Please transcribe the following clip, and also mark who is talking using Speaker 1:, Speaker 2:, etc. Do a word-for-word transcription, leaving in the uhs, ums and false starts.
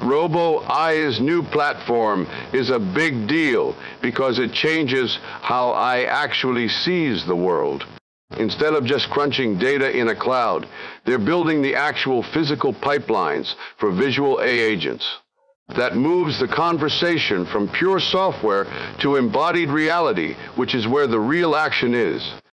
Speaker 1: RoboEye's new platform is a big deal because it changes how I actually sees the world. Instead of just crunching data in a cloud, they're building the actual physical pipelines for visual A I agents. That moves the conversation from pure software to embodied reality, which is where the real action is.